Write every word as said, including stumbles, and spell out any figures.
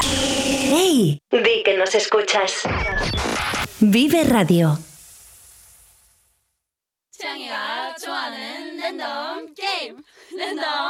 ¡Hey! Di que nos escuchas. Vive Radio. 취향이가 좋아하는 랜덤 게임 랜덤